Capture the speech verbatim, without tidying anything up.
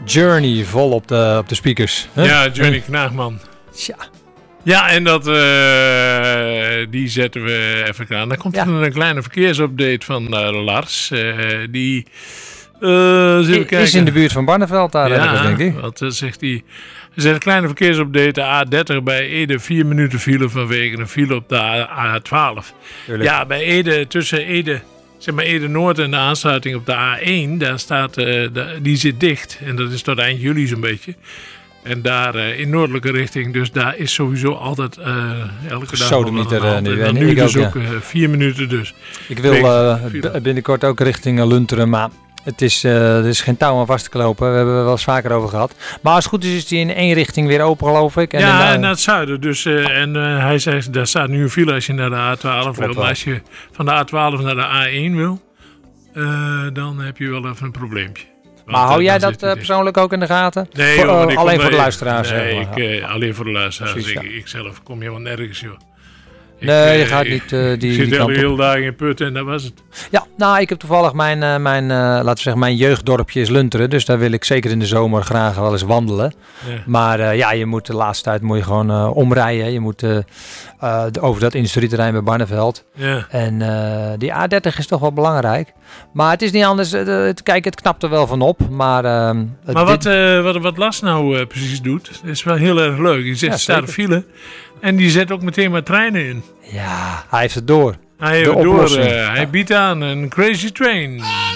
Journey vol op de, op de speakers. Huh? Ja, Journey Knaagman. Tja. Ja, en dat, uh, die zetten we even aan. Dan komt ja. er een kleine verkeersupdate van uh, Lars. Uh, die uh, I, is in de buurt van Barneveld daar, ja, denk ik. Wat uh, zegt hij? Er zit een kleine verkeersupdate. De A dertig bij Ede, vier minuten file vanwege een file op de A twaalf. Tuurlijk. Ja, bij Ede, tussen Ede, zeg maar Ede Noord en de aansluiting op de A één, daar staat, uh, de, die zit dicht. En dat is tot eind juli zo'n beetje. En daar uh, in noordelijke richting, dus daar is sowieso altijd uh, elke dag Sodemieter, uh, nu. En nu ik dus ook, ook ja. uh, vier minuten dus. Ik wil uh, b- binnenkort ook richting uh, Lunteren, maar het is, uh, er is geen touw aan vast te lopen. We hebben er wel eens vaker over gehad. Maar als het goed is, is die in één richting weer open, geloof ik. En ja, en naar het zuiden. Dus, uh, en uh, hij zegt, daar staat nu een file als je naar de A twaalf wil. Maar als je van de A twaalf naar de A één wil, uh, dan heb je wel even een probleempje. Want, maar hou jij dat uh, persoonlijk ook in de gaten? Nee, voor, joh, uh, alleen voor de luisteraars? Nee, zeg maar. ik, uh, alleen voor de luisteraars. Precies, ik, ja. ik zelf kom helemaal nergens, joh. Ik, nee, je uh, gaat niet uh, die, ik zit die kant de op. hele dagen in Putten en dat was het. Ja, nou, ik heb toevallig mijn, uh, mijn, uh, laten we zeggen, mijn jeugddorpje is Lunteren. Dus daar wil ik zeker in de zomer graag wel eens wandelen. Ja. Maar uh, ja, je moet de laatste tijd moet je gewoon uh, omrijden. Je moet uh, uh, over dat industrieterrein bij Barneveld. Ja. En uh, die A dertig is toch wel belangrijk. Maar het is niet anders. Uh, het, kijk, het knapt er wel van op. Maar, uh, het, maar wat, uh, wat, wat Lars nou uh, precies doet, is wel heel erg leuk. Je zegt, er staat een file. En die zet ook meteen maar treinen in. Ja, hij heeft het door. Hij heeft het door. Uh, hij biedt aan een Crazy Train.